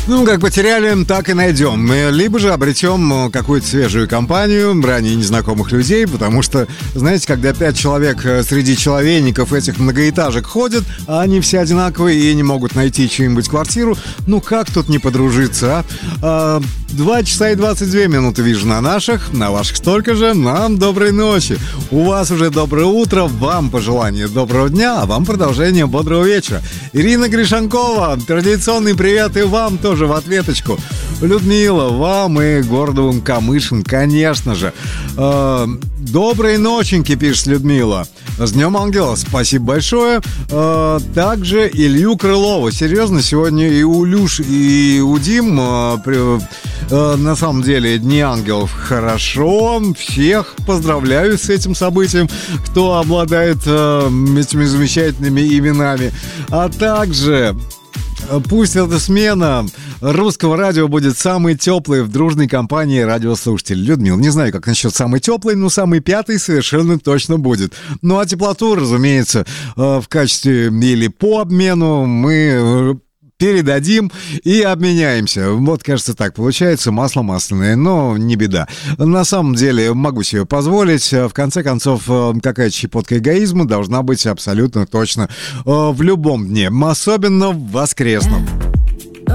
Ну, как потеряли, так и найдем. Либо же обретем какую-то свежую компанию ранее незнакомых людей, потому что, знаете, когда 5 человек среди человейников этих многоэтажек ходят, а они все одинаковые и не могут найти чью-нибудь квартиру, ну как тут не подружиться, а? 2 часа и 22 минуты вижу на наших, на ваших столько же. Нам доброй ночи. У вас уже доброе утро, вам пожелание доброго дня, а вам продолжение бодрого вечера. Ирина Гришанкова, традиционный привет и вам тоже в ответочку. Людмила, вам и городу Камышин, конечно же. Доброй ноченьки, пишет Людмила. С Днем Ангела, спасибо большое. Также Илью Крылова. Серьезно, сегодня и у Люш, и у Дим на самом деле Дни Ангелов. Хорошо, всех поздравляю с этим событием, кто обладает этими замечательными именами. А также пусть эта смена русского радио будет самой теплой в дружной компании радиослушателей. Людмила, не знаю, как насчет самой теплой, но самый пятый совершенно точно будет. Ну а теплоту, разумеется, в качестве или по обмену мы передадим и обменяемся. Вот, кажется, так получается. Масло масляное, но не беда. На самом деле, могу себе позволить. В конце концов, какая-то щепотка эгоизма должна быть абсолютно точно в любом дне, особенно в воскресном.